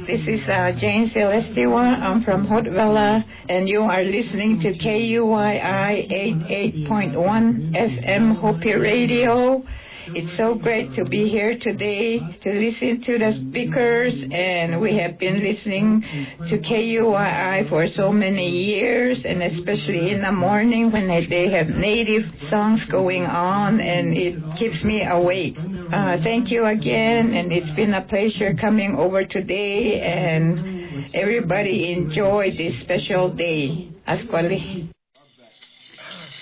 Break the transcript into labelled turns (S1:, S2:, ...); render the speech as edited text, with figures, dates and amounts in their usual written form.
S1: This is Jane Celestiva. I'm from Hotvella, and you are listening to KUYI 88.1 FM Hopi Radio. It's so great to be here today to listen to the speakers, and we have been listening to KUYI for so many years, and especially in the morning when they have native songs going on, and it keeps me awake. Thank you again, and it's been a pleasure coming over today, and everybody enjoy this special day. Asquali.